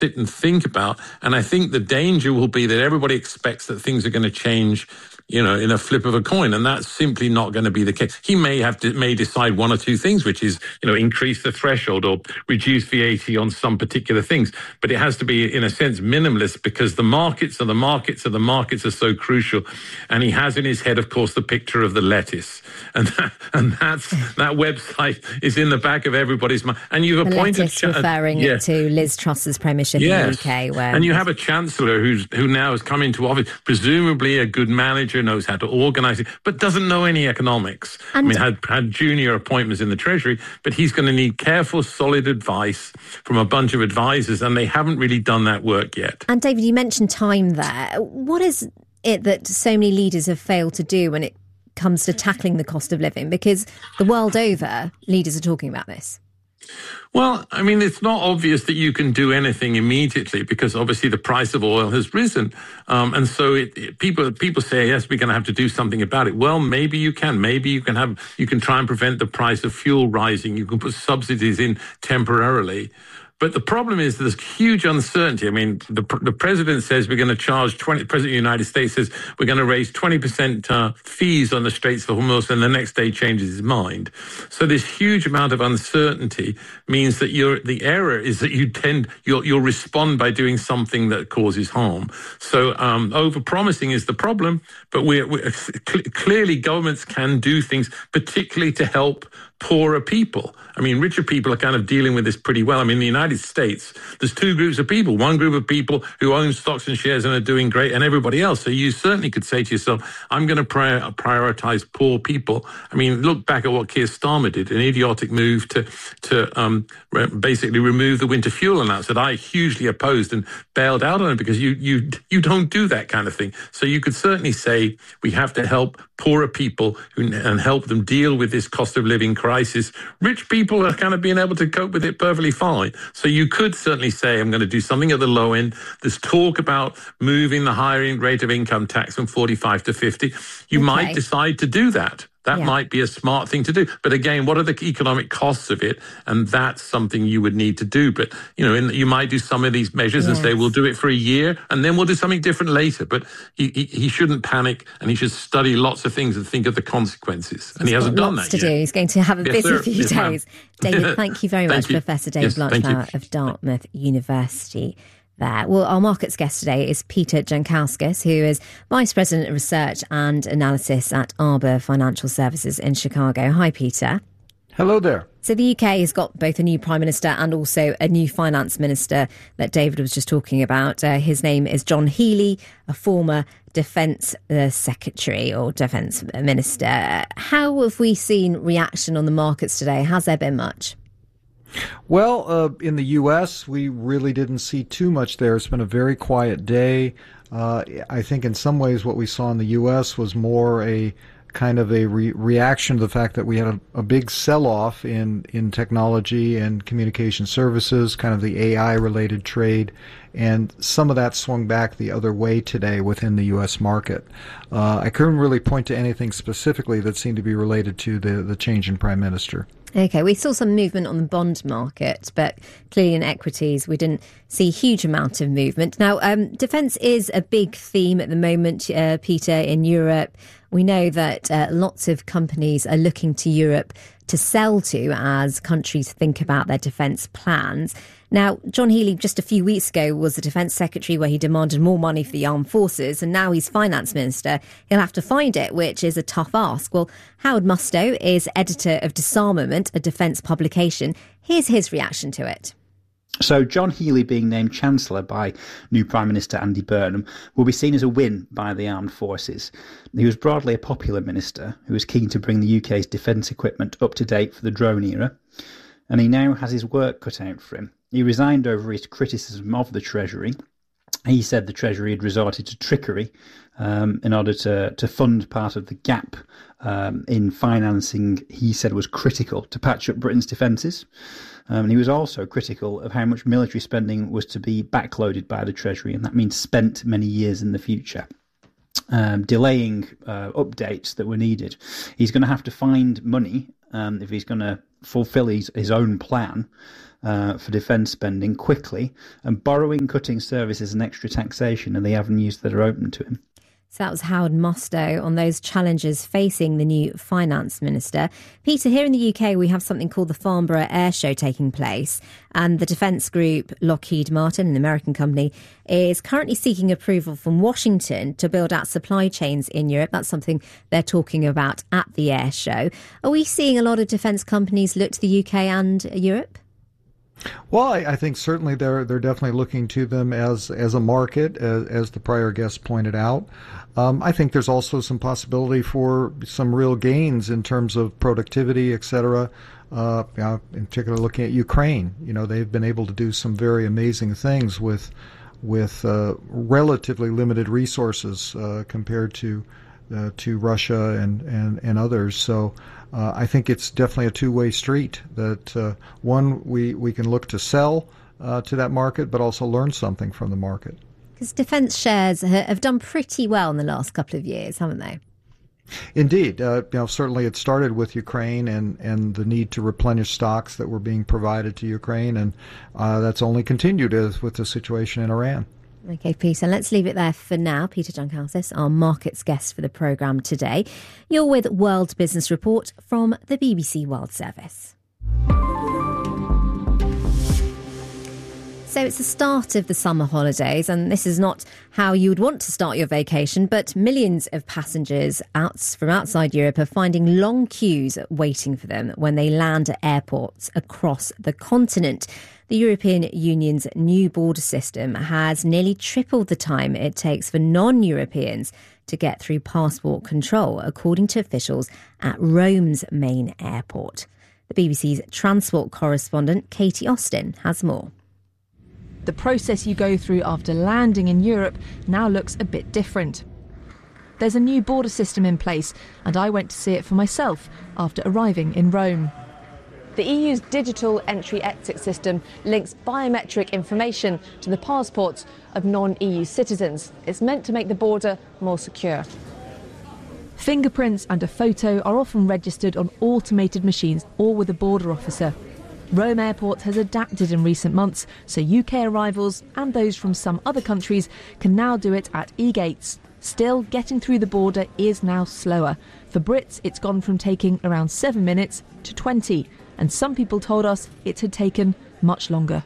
sit and think about. And I think the danger will be that everybody expects that things are going to change, in a flip of a coin. And that's simply not going to be the case. He may decide one or two things, which is, increase the threshold or reduce VAT on some particular things. But it has to be, in a sense, minimalist, because the markets are so crucial. And he has in his head, of course, the picture of the lettuce. And that website is in the back of everybody's mind. And you've appointed... Lettuce referring to Liz Truss's premiership in the UK. And you have a chancellor who now has come into office, presumably a good manager, knows how to organise it, but doesn't know any economics. Had junior appointments in the Treasury, but he's going to need careful, solid advice from a bunch of advisors, and they haven't really done that work yet. And David, you mentioned time there. What is it that so many leaders have failed to do when it comes to tackling the cost of living? Because the world over, leaders are talking about this. Well, it's not obvious that you can do anything immediately, because obviously the price of oil has risen. And so people say, yes, we're going to have to do something about it. Well, maybe you can. Maybe you can try and prevent the price of fuel rising. You can put subsidies in temporarily. But the problem is there's huge uncertainty. The president says we're going to charge the President of the United States says we're going to raise 20% fees on the Straits of Hormuz, and the next day changes his mind. So this huge amount of uncertainty means that the error is that you'll respond by doing something that causes harm. So over-promising is the problem, but clearly governments can do things, particularly to help poorer people. Richer people are kind of dealing with this pretty well. In the United States, there's two groups of people. One group of people who own stocks and shares and are doing great, and everybody else. So you certainly could say to yourself, I'm going to prioritize poor people. Look back at what Keir Starmer did, an idiotic move to basically remove the winter fuel allowance that I hugely opposed and bailed out on it, because you don't do that kind of thing. So you could certainly say we have to help poorer people and help them deal with this cost of living crisis. Rich people are kind of being able to cope with it perfectly fine. So you could certainly say, I'm going to do something at the low end. There's talk about moving the higher rate of income tax from 45 to 50. You might decide to do that. That might be a smart thing to do. But again, what are the economic costs of it? And that's something you would need to do. But, you might do some of these measures and say, we'll do it for a year and then we'll do something different later. But he shouldn't panic, and he should study lots of things and think of the consequences. And he hasn't done that yet. He's going to have a busy few days. David, thank you very much, Professor Dave Blanchflower of Dartmouth University. There. Well, our markets guest today is Peter Jankauskas, who is Vice President of Research and Analysis at Arbor Financial Services in Chicago. Hi, Peter. Hello there. So the UK has got both a new Prime Minister and also a new Finance Minister that David was just talking about. His name is John Healey, a former Defence Secretary or Defence Minister. How have we seen reaction on the markets today? Has there been much? Well, in the U.S., we really didn't see too much there. It's been a very quiet day. I think in some ways what we saw in the U.S. was more a kind of a reaction to the fact that we had a big sell-off in technology and communication services, kind of the AI-related trade, and some of that swung back the other way today within the U.S. market. I couldn't really point to anything specifically that seemed to be related to the change in Prime Minister. OK, we saw some movement on the bond market, but clearly in equities we didn't see a huge amount of movement. Now, defence is a big theme at the moment, Peter, in Europe. We know that lots of companies are looking to Europe to sell to as countries think about their defence plans. Now, John Healey, just a few weeks ago, was the Defence Secretary where he demanded more money for the armed forces, and now he's Finance Minister. He'll have to find it, which is a tough ask. Well, Howard Mustoe is editor of Disarmament, a defence publication. Here's his reaction to it. So John Healey being named Chancellor by new Prime Minister Andy Burnham will be seen as a win by the armed forces. He was broadly a popular minister who was keen to bring the UK's defence equipment up to date for the drone era, and he now has his work cut out for him. He resigned over his criticism of the Treasury. He said the Treasury had resorted to trickery in order to fund part of the gap in financing he said was critical to patch up Britain's defences. And he was also critical of how much military spending was to be backloaded by the Treasury, and that means spent many years in the future, delaying updates that were needed. He's going to have to find money if he's going to fulfil his own plan for defence spending quickly, and borrowing, cutting services and extra taxation are the avenues that are open to him. So that was Howard Mustoe on those challenges facing the new finance minister. Peter, here in the UK, we have something called the Farnborough Air Show taking place. And the defence group Lockheed Martin, an American company, is currently seeking approval from Washington to build out supply chains in Europe. That's something they're talking about at the air show. Are we seeing a lot of defence companies look to the UK and Europe? Well, I think certainly they're definitely looking to them as a market, as the prior guest pointed out. I think there's also some possibility for some real gains in terms of productivity, et cetera. In particular, looking at Ukraine, they've been able to do some very amazing things with relatively limited resources compared to Russia and others. So I think it's definitely a two-way street. That one, we can look to sell to that market, but also learn something from the market. Because defence shares have done pretty well in the last couple of years, haven't they? Indeed. Certainly it started with Ukraine and the need to replenish stocks that were being provided to Ukraine, and that's only continued with the situation in Iran. OK, Peter, let's leave it there for now. Peter Giancousis, our markets guest for the programme today. You're with World Business Report from the BBC World Service. So it's the start of the summer holidays, and this is not how you would want to start your vacation, but millions of passengers from outside Europe are finding long queues waiting for them when they land at airports across the continent. The European Union's new border system has nearly tripled the time it takes for non-Europeans to get through passport control, according to officials at Rome's main airport. The BBC's transport correspondent, Katie Austin, has more. The process you go through after landing in Europe now looks a bit different. There's a new border system in place, and I went to see it for myself after arriving in Rome. The EU's digital entry-exit system links biometric information to the passports of non-EU citizens. It's meant to make the border more secure. Fingerprints and a photo are often registered on automated machines or with a border officer. Rome Airport has adapted in recent months, so UK arrivals and those from some other countries can now do it at e-gates. Still, getting through the border is now slower. For Brits, it's gone from taking around 7 minutes to 20, and some people told us it had taken much longer.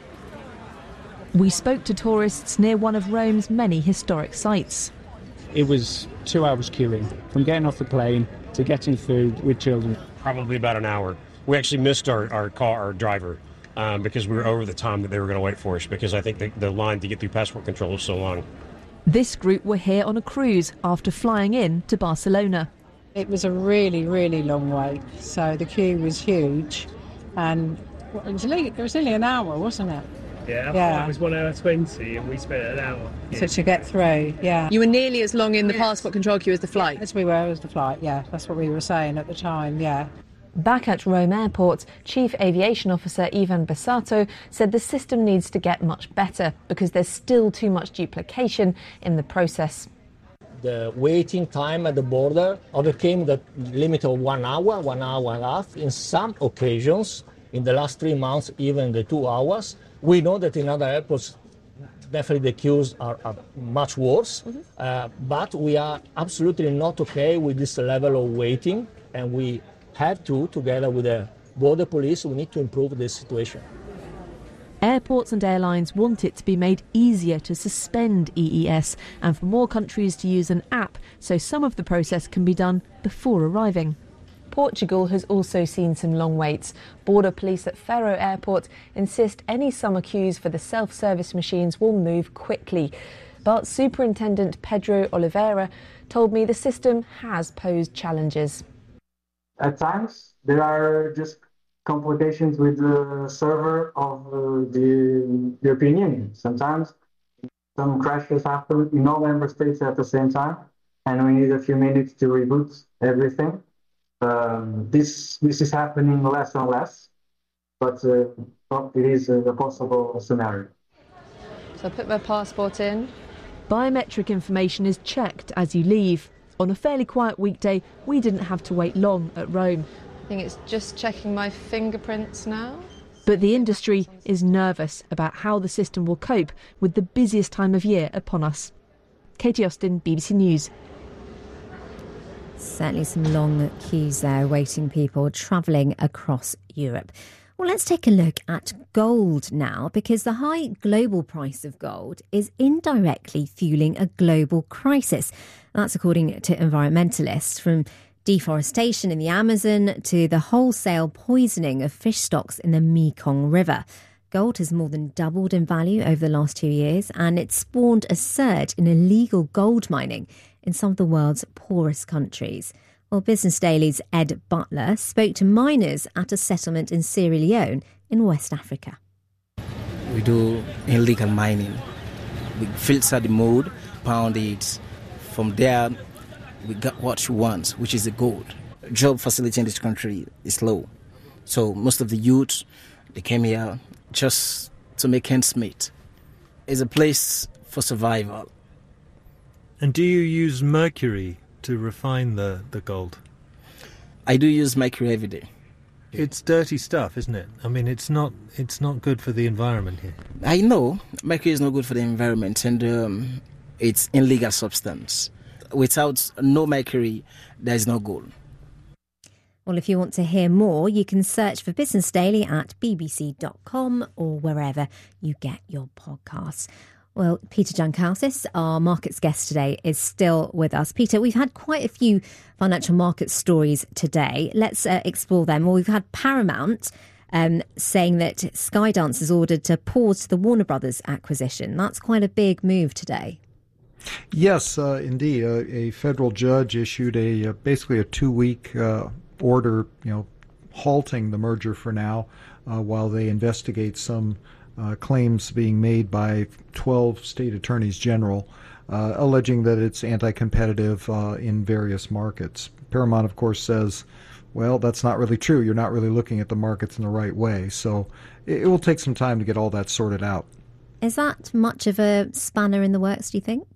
We spoke to tourists near one of Rome's many historic sites. It was 2 hours queuing, from getting off the plane to getting food with children. Probably about an hour. We actually missed our driver, because we were over the time that they were going to wait for us, because I think the line to get through passport control was so long. This group were here on a cruise after flying in to Barcelona. It was a really, really long wait, so the queue was huge, and it was nearly an hour, wasn't it? Yeah, it was 1 hour 20 and we spent an hour. So to get through, yeah. You were nearly as long in the passport control queue as the flight? As we were as the flight, yeah. That's what we were saying at the time, yeah. Back at Rome Airport, Chief Aviation Officer Ivan Besato said the system needs to get much better because there's still too much duplication in the process. The waiting time at the border overcame the limit of 1 hour, 1 hour and a half. In some occasions, in the last 3 months, even the 2 hours. We know that in other airports, definitely the queues are much worse, but we are absolutely not okay with this level of waiting, and we have to, together with the border police, we need to improve this situation. Airports and airlines want it to be made easier to suspend EES and for more countries to use an app so some of the process can be done before arriving. Portugal has also seen some long waits. Border police at Faro Airport insist any summer queues for the self-service machines will move quickly. But Superintendent Pedro Oliveira told me the system has posed challenges. At times, there are just complications with the server of the European Union. Sometimes some crashes happen in all member states at the same time, and we need a few minutes to reboot everything. This is happening less and less, but it is a possible scenario. So I put my passport in. Biometric information is checked as you leave. On a fairly quiet weekday, we didn't have to wait long at Rome. I think it's just checking my fingerprints now. But the industry is nervous about how the system will cope with the busiest time of year upon us. Katie Austin, BBC News. Certainly some long queues there waiting people travelling across Europe. Well, let's take a look at gold now, because the high global price of gold is indirectly fueling a global crisis. That's according to environmentalists, from deforestation in the Amazon to the wholesale poisoning of fish stocks in the Mekong River. Gold has more than doubled in value over the last 2 years, and it's spawned a surge in illegal gold mining in some of the world's poorest countries. Well, Business Daily's Ed Butler spoke to miners at a settlement in Sierra Leone in West Africa. We do illegal mining. We filter the mud, pound it. From there, we got what we want, which is the gold. Job facility in this country is low. So most of the youth, they came here just to make ends meet. It's a place for survival. And do you use mercury to refine the gold? I do use mercury every day. It's dirty stuff, isn't it? I mean, it's not good for the environment here. I know mercury is not good for the environment, and it's illegal substance. Without no mercury, there is no gold. Well, if you want to hear more, you can search for Business Daily at bbc.com or wherever you get your podcasts. Well, Peter Jankausis, our markets guest today, is still with us. Peter, we've had quite a few financial market stories today. Let's explore them. Well, we've had Paramount saying that Skydance is ordered to pause the Warner Brothers acquisition. That's quite a big move today. Yes, indeed. A federal judge issued basically a 2-week order, halting the merger for now while they investigate some claims being made by 12 state attorneys general, alleging that it's anti-competitive in various markets. Paramount, of course, says, well, that's not really true. You're not really looking at the markets in the right way. So it will take some time to get all that sorted out. Is that much of a spanner in the works, do you think?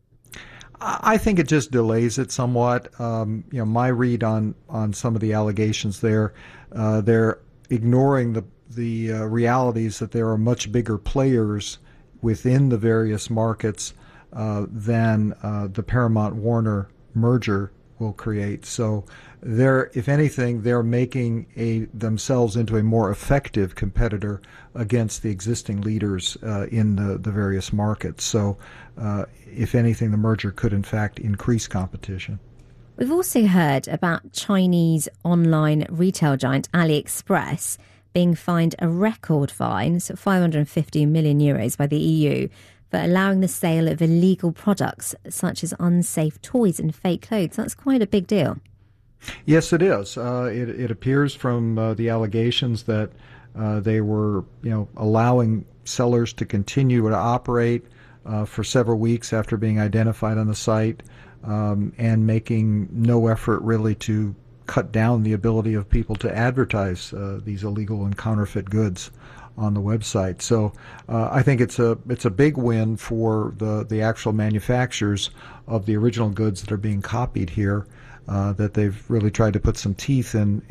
I think it just delays it somewhat. My read on some of the allegations there, they're ignoring the realities that there are much bigger players within the various markets than the Paramount-Warner merger will create. So if anything, they're making themselves into a more effective competitor against the existing leaders in the various markets. So if anything, the merger could in fact increase competition. We've also heard about Chinese online retail giant AliExpress being fined a record fine, so 550 million euros by the EU, for allowing the sale of illegal products such as unsafe toys and fake clothes. That's quite a big deal. Yes, it is. It appears from the allegations that they were, allowing sellers to continue to operate for several weeks after being identified on the site, and making no effort really to cut down the ability of people to advertise these illegal and counterfeit goods on the website. So I think it's a big win for the actual manufacturers of the original goods that are being copied here, that they've really tried to put some teeth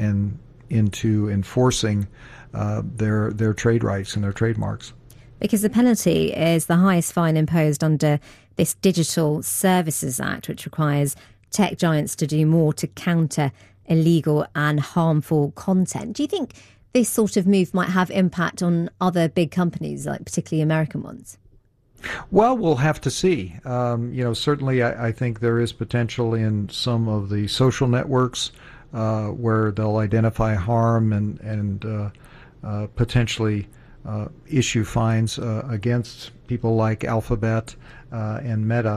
into enforcing their trade rights and their trademarks. Because the penalty is the highest fine imposed under this Digital Services Act, which requires tech giants to do more to counter illegal and harmful content. Do you think this sort of move might have impact on other big companies, like particularly American ones? Well, we'll have to see. Certainly I think there is potential in some of the social networks where they'll identify harm and potentially issue fines against people like Alphabet and Meta.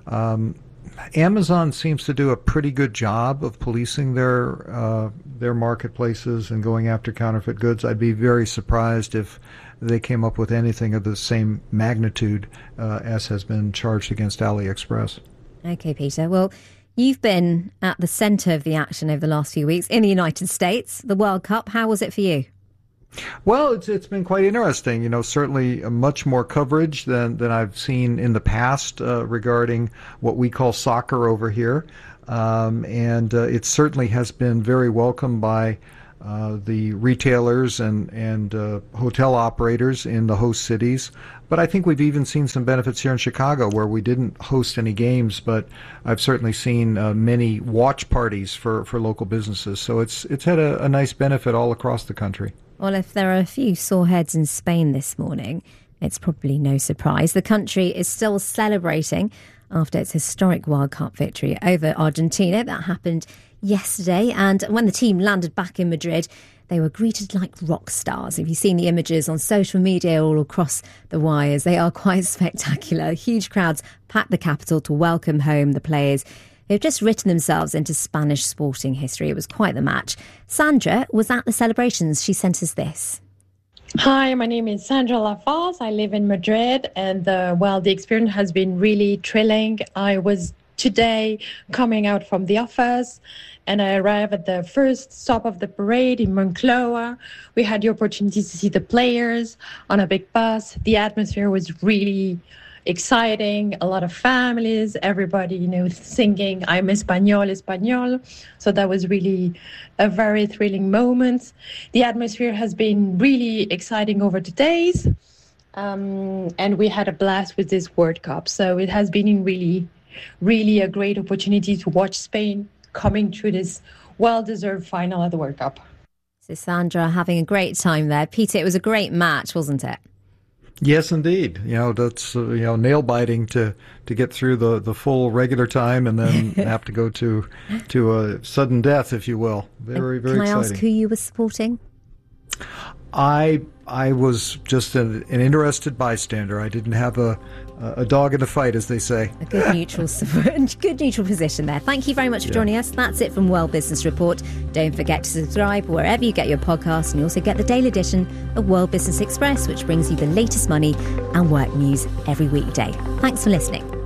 Amazon seems to do a pretty good job of policing their marketplaces and going after counterfeit goods. I'd be very surprised if they came up with anything of the same magnitude as has been charged against AliExpress. Okay, Peter. Well, you've been at the centre of the action over the last few weeks in the United States, the World Cup. How was it for you? Well, it's been quite interesting. Certainly much more coverage than I've seen in the past regarding what we call soccer over here. And it certainly has been very welcomed by the retailers and hotel operators in the host cities. But I think we've even seen some benefits here in Chicago where we didn't host any games, but I've certainly seen many watch parties for local businesses. So it's had a nice benefit all across the country. Well, if there are a few sore heads in Spain this morning, it's probably no surprise. The country is still celebrating after its historic World Cup victory over Argentina. That happened yesterday, and when the team landed back in Madrid, they were greeted like rock stars. If you've seen the images on social media all across the wires, they are quite spectacular. Huge crowds packed the capital to welcome home the players. They've just written themselves into Spanish sporting history. It was quite the match. Sandra was at the celebrations. She sent us this. Hi, my name is Sandra Lafaz. I live in Madrid, and the experience has been really thrilling. I was today coming out from the office, and I arrived at the first stop of the parade in Moncloa. We had the opportunity to see the players on a big bus. The atmosphere was really exciting, a lot of families, everybody, singing I'm Español, Español. So that was really a very thrilling moment. The atmosphere has been really exciting over the days. And we had a blast with this World Cup. So it has been really, really a great opportunity to watch Spain coming through this well-deserved final at the World Cup. So Sandra having a great time there. Peter, it was a great match, wasn't it? Yes, indeed. That's nail biting to get through the full regular time and then have to go to a sudden death, if you will. Very, very exciting. Can I ask who you were supporting? I was just an interested bystander. I didn't have a dog in the fight, as they say. A good neutral position there. Thank you very much for joining us. That's it from World Business Report. Don't forget to subscribe wherever you get your podcasts, and you also get the daily edition of World Business Express, which brings you the latest money and work news every weekday. Thanks for listening.